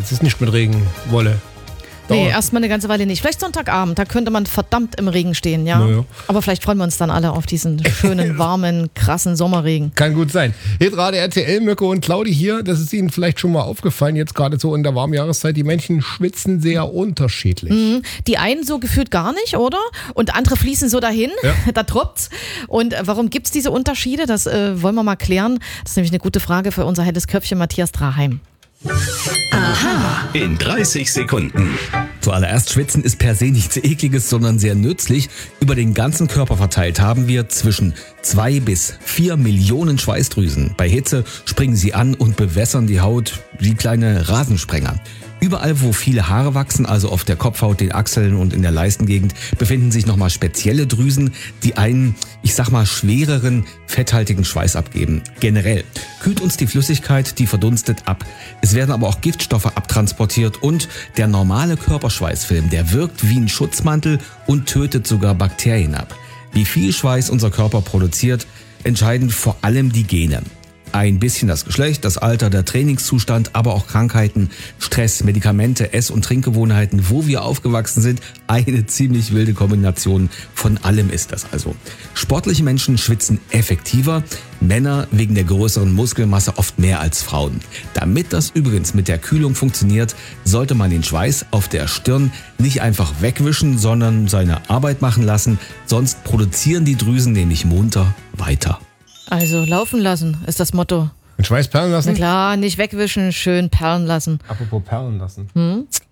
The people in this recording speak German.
Jetzt ist nicht mit Regenwolle. Nee, erstmal eine ganze Weile nicht. Vielleicht Sonntagabend, da könnte man verdammt im Regen stehen, ja. Ja. Aber vielleicht freuen wir uns dann alle auf diesen schönen, warmen, krassen Sommerregen. Kann gut sein. Hitradio RTL, Mirko und Claudi hier. Das ist Ihnen vielleicht schon mal aufgefallen, jetzt gerade so in der warmen Jahreszeit. Die Menschen schwitzen sehr unterschiedlich. Die einen so gefühlt gar nicht, oder? Und andere fließen so dahin, da tropft's. Und warum gibt's diese Unterschiede? Das wollen wir mal klären. Das ist nämlich eine gute Frage für unser helles Köpfchen Matthias Draheim. Aha. In 30 Sekunden. Zuallererst, Schwitzen ist per se nichts Ekliges, sondern sehr nützlich. Über den ganzen Körper verteilt haben wir zwischen 2 bis 4 Millionen Schweißdrüsen. Bei Hitze springen sie an und bewässern die Haut wie kleine Rasensprenger. Überall, wo viele Haare wachsen, also auf der Kopfhaut, den Achseln und in der Leistengegend, befinden sich nochmal spezielle Drüsen, die einen, ich sag mal, schwereren, fetthaltigen Schweiß abgeben. Generell kühlt uns die Flüssigkeit, die verdunstet, ab. Es werden aber auch Giftstoffe abtransportiert und der normale Körperschweißfilm, der wirkt wie ein Schutzmantel und tötet sogar Bakterien ab. Wie viel Schweiß unser Körper produziert, entscheiden vor allem die Gene. Ein bisschen das Geschlecht, das Alter, der Trainingszustand, aber auch Krankheiten, Stress, Medikamente, Ess- und Trinkgewohnheiten, wo wir aufgewachsen sind. Eine ziemlich wilde Kombination von allem ist das also. Sportliche Menschen schwitzen effektiver, Männer wegen der größeren Muskelmasse oft mehr als Frauen. Damit das übrigens mit der Kühlung funktioniert, sollte man den Schweiß auf der Stirn nicht einfach wegwischen, sondern seine Arbeit machen lassen, sonst produzieren die Drüsen nämlich munter weiter. Also laufen lassen ist das Motto. Den Schweiß perlen lassen? Na klar, nicht wegwischen, schön perlen lassen. Apropos perlen lassen.